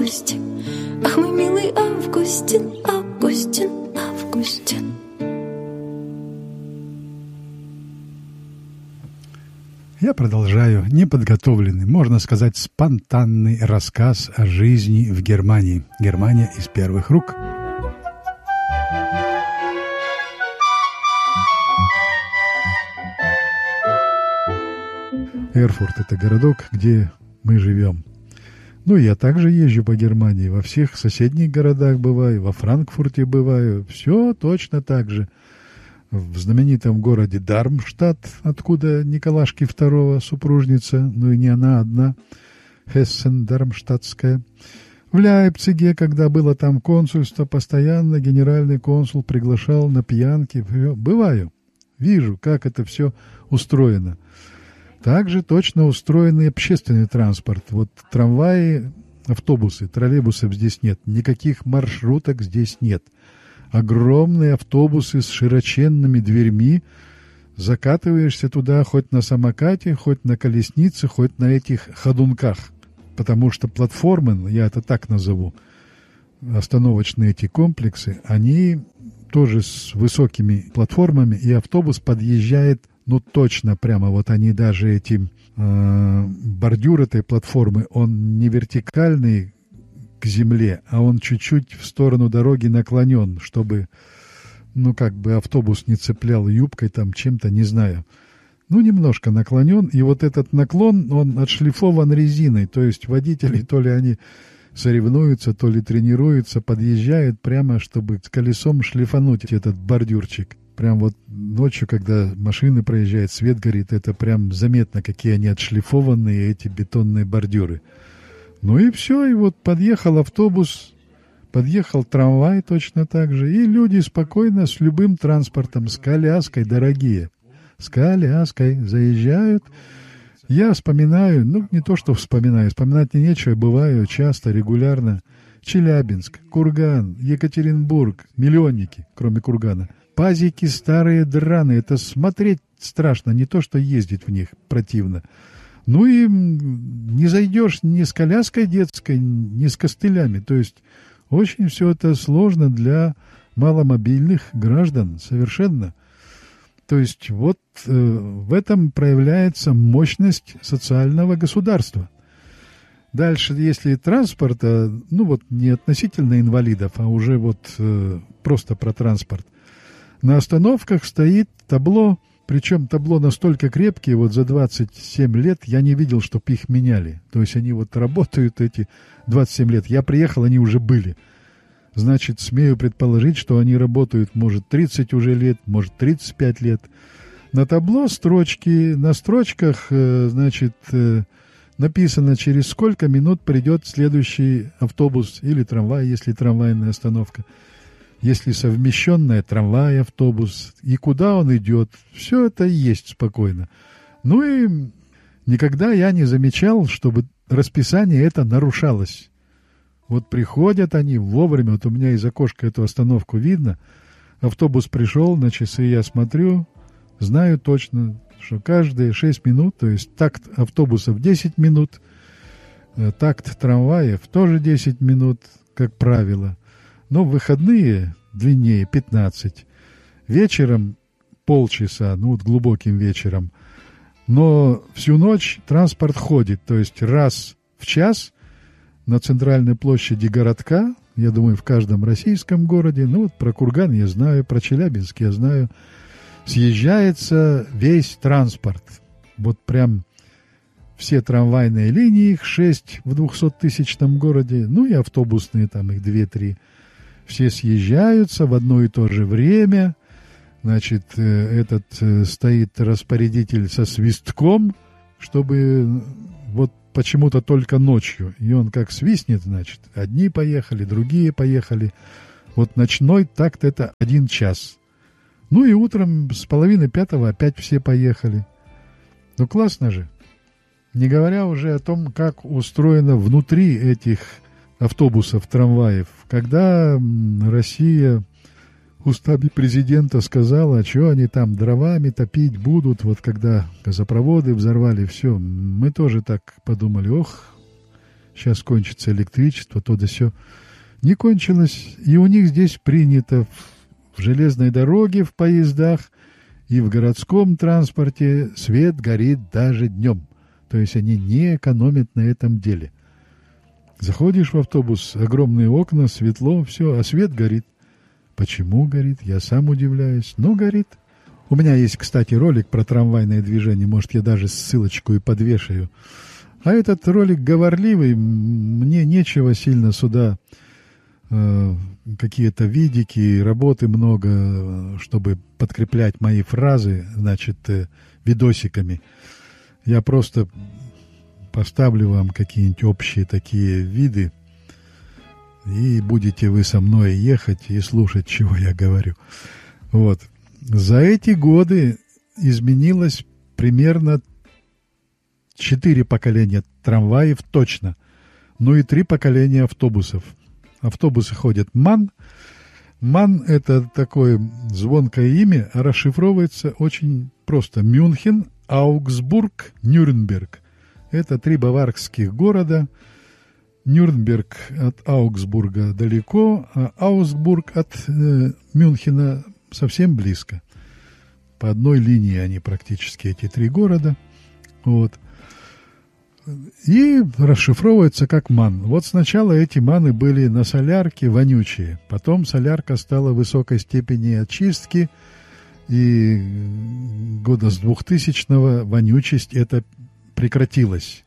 Августин. Ах, мой милый Августин, Августин, Августин. Я продолжаю неподготовленный, можно сказать, спонтанный рассказ о жизни в Германии. Германия из первых рук. Эрфурт – это городок, где мы живем. Ну, я также езжу по Германии, во всех соседних городах бываю, во Франкфурте бываю, все точно так же. В знаменитом городе Дармштадт, откуда Николашки II супружница, ну и не она одна, Хессен-Дармштадтская. В Ляйпциге, когда было там консульство, постоянно генеральный консул приглашал на пьянки. Бываю, вижу, как это все устроено. Также точно устроенный общественный транспорт. Вот трамваи, автобусы, троллейбусов здесь нет, никаких маршруток здесь нет. Огромные автобусы с широченными дверьми. Закатываешься туда хоть на самокате, хоть на колеснице, хоть на этих ходунках. Потому что платформы, я это так назову, остановочные эти комплексы, они тоже с высокими платформами, и автобус подъезжает, ну точно прямо, вот они даже эти бордюр этой платформы, он не вертикальный к земле, а он чуть-чуть в сторону дороги наклонен, чтобы, ну, как бы автобус не цеплял юбкой там чем-то, не знаю. Ну, немножко наклонен, и вот этот наклон, он отшлифован резиной, то есть водители, то ли они соревнуются, то ли тренируются, подъезжают прямо, чтобы с колесом шлифануть этот бордюрчик. Прям вот ночью, когда машины проезжают, свет горит, это прям заметно, какие они отшлифованные, эти бетонные бордюры. Ну и все, и вот подъехал автобус, подъехал трамвай точно так же, и люди спокойно с любым транспортом, с коляской, дорогие, с коляской заезжают. Я вспоминаю, ну не то что вспоминаю, вспоминать мне нечего, бываю часто, регулярно. Челябинск, Курган, Екатеринбург, миллионники, кроме Кургана. Пазики старые драные, это смотреть страшно, не то что ездить в них, противно. Ну и не зайдешь ни с коляской детской, ни с костылями. То есть очень все это сложно для маломобильных граждан, совершенно. То есть вот в этом проявляется мощность социального государства. Дальше, если транспорта, ну вот не относительно инвалидов, а уже вот просто про транспорт, на остановках стоит табло, причем табло настолько крепкие, вот за 27 лет я не видел, чтоб их меняли. То есть они вот работают эти 27 лет. Я приехал, они уже были. Значит, смею предположить, что они работают, может, 30 уже лет, может, 35 лет. На табло строчки, на строчках, значит, написано, через сколько минут придет следующий автобус или трамвай, если трамвайная остановка. Если совмещенная трамвай, автобус, и куда он идет, все это есть спокойно. Ну и никогда я не замечал, чтобы расписание это нарушалось. Вот приходят они вовремя, вот у меня из окошка эту остановку видно, автобус пришел, на часы я смотрю, знаю точно, что каждые 6 минут, то есть такт автобусов 10 минут, такт трамваев тоже 10 минут, как правило. Но в выходные длиннее 15. Вечером полчаса, ну вот глубоким вечером. Но всю ночь транспорт ходит, то есть раз в час на центральной площади городка, я думаю, в каждом российском городе, ну вот про Курган я знаю, про Челябинск я знаю, съезжается весь транспорт. Вот прям все трамвайные линии, их 6 в 200-тысячном городе, ну и автобусные, там их 2-3. Все съезжаются в одно и то же время. Значит, этот стоит распорядитель со свистком, чтобы вот почему-то только ночью. И он как свистнет, значит, одни поехали, другие поехали. Вот ночной такт это 1 час. Ну и утром с 4:30 опять все поехали. Ну классно же. Не говоря уже о том, как устроено внутри этих автобусов, трамваев. Когда Россия устами президента сказала, что они там дровами топить будут, вот когда газопроводы взорвали, все, мы тоже так подумали, ох, сейчас кончится электричество, то да сё. Не кончилось, и у них здесь принято в железной дороге, в поездах и в городском транспорте свет горит даже днем. То есть они не экономят на этом деле. Заходишь в автобус, огромные окна, светло, все, а свет горит. Почему горит? Я сам удивляюсь, но горит. У меня есть, кстати, ролик про трамвайное движение, может, я даже ссылочку и подвешаю. А этот ролик говорливый, мне нечего сильно сюда какие-то видики, работы много, чтобы подкреплять мои фразы, значит, видосиками. Я просто поставлю вам какие-нибудь общие такие виды, и будете вы со мной ехать и слушать, чего я говорю. Вот. За эти годы изменилось примерно 4 поколения трамваев точно, ну и 3 поколения автобусов. Автобусы ходят МАН. МАН – это такое звонкое имя, а расшифровывается очень просто. Мюнхен, Аугсбург, Нюрнберг. Это 3 баварских города. Нюрнберг от Аугсбурга далеко, а Аугсбург от Мюнхена совсем близко. По одной линии они практически, эти 3 города. Вот. И расшифровывается как МАН. Вот сначала эти МАНы были на солярке вонючие. Потом солярка стала высокой степени очистки. И года с 2000-го вонючесть эта прекратилась.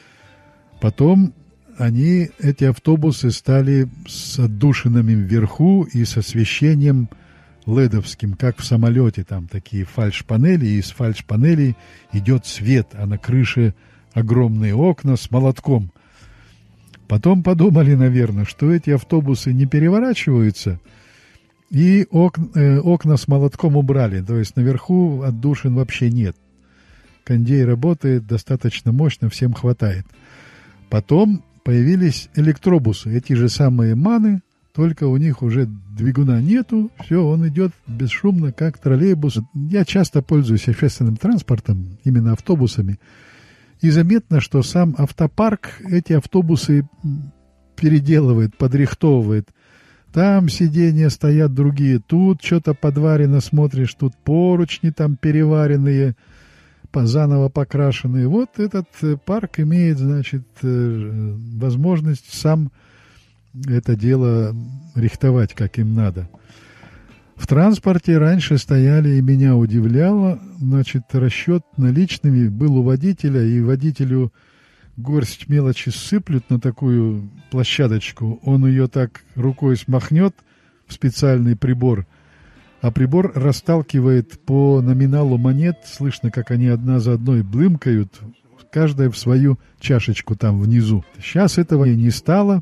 Потом эти автобусы стали с отдушинами вверху и с освещением ледовским, как в самолете. Там такие фальш-панели, и из фальш-панелей идет свет, а на крыше огромные окна с молотком. Потом подумали, наверное, что эти автобусы не переворачиваются, и окна с молотком убрали. То есть наверху отдушин вообще нет. Кондей работает достаточно мощно, всем хватает. Потом появились электробусы, эти же самые МАНы, только у них уже двигуна нету, все, он идет бесшумно, как троллейбус. Я часто пользуюсь общественным транспортом, именно автобусами, и заметно, что сам автопарк эти автобусы переделывает, подрихтовывает. Там сиденья стоят другие, тут что-то подварено, смотришь, тут поручни там переваренные, заново покрашенные. Вот этот парк имеет, значит, возможность сам это дело рихтовать, как им надо. В транспорте раньше стояли, и меня удивляло, значит, расчет наличными был у водителя, и водителю горсть мелочи сыплют на такую площадочку, он ее так рукой смахнет в специальный прибор, а прибор расталкивает по номиналу монет, слышно, как они одна за одной блымкают, каждая в свою чашечку там внизу. Сейчас этого не стало.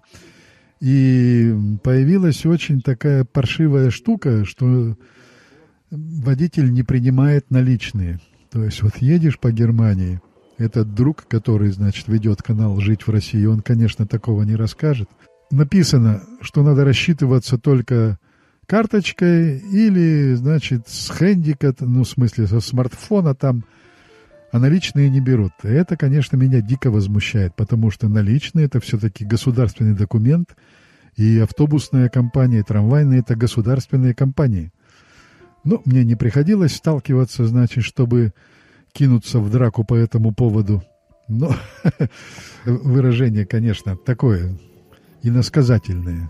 И появилась очень такая паршивая штука, что водитель не принимает наличные. То есть вот едешь по Германии, этот друг, который, значит, ведет канал «Жить в России», он, конечно, такого не расскажет. Написано, что надо рассчитываться только карточкой или, значит, с хэндика, ну, в смысле, со смартфона там, а наличные не берут. Это, конечно, меня дико возмущает, потому что наличные – это все-таки государственный документ, и автобусная компания, и трамвайная – это государственные компании. Но мне не приходилось сталкиваться, значит, чтобы кинуться в драку по этому поводу. Но выражение, конечно, такое иносказательное.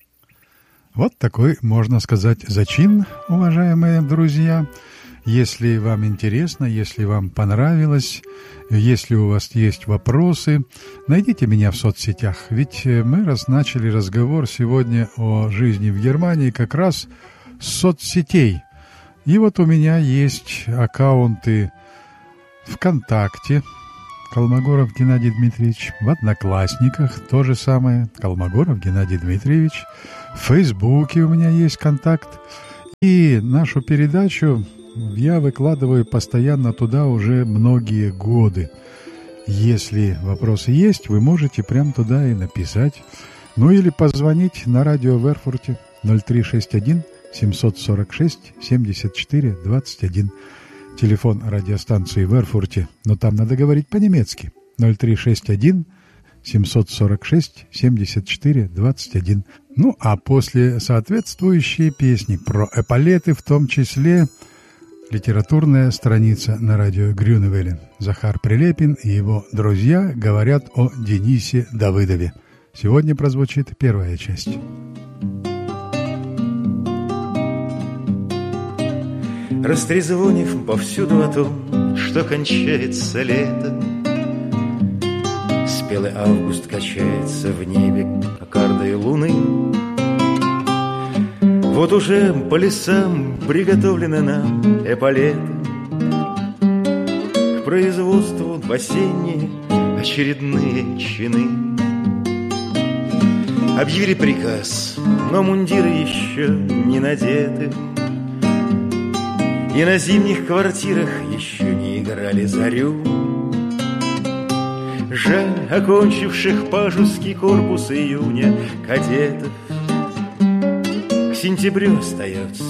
Вот такой, можно сказать, зачин, уважаемые друзья. Если вам интересно, если вам понравилось, если у вас есть вопросы, найдите меня в соцсетях. Ведь мы начали разговор сегодня о жизни в Германии как раз с соцсетей. И вот у меня есть аккаунты ВКонтакте, Колмогоров Геннадий Дмитриевич, в Одноклассниках то же самое, Колмогоров Геннадий Дмитриевич, в Фейсбуке у меня есть контакт, и нашу передачу я выкладываю постоянно туда уже многие годы. Если вопросы есть, вы можете прямо туда и написать. Ну или позвонить на радио в Эрфурте 0361 746 74 21. Телефон радиостанции в Эрфурте, но там надо говорить по-немецки. 0361 746 74 21. Ну, а после соответствующие песни про эполеты, в том числе литературная страница на радио Грюневеле. Захар Прилепин и его друзья говорят о Денисе Давыдове. Сегодня прозвучит первая часть. Растрезвонив повсюду о том, что кончается лето, спелый август качается в небе кокардой луны. Вот уже по лесам приготовлены нам эполеты к производству в осенние очередные чины. Объявили приказ, но мундиры еще не надеты, и на зимних квартирах еще не играли зарю. Жаль окончивших пажеский корпус июня кадетов. К сентябрю остается